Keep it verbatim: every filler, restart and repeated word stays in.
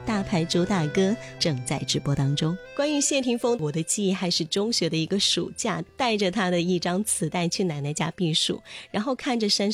大牌主打歌正在直播当中。关于谢霆锋，我的记忆还是中学的一个暑假，带着他的一张磁带去奶奶家避暑，然后看着珊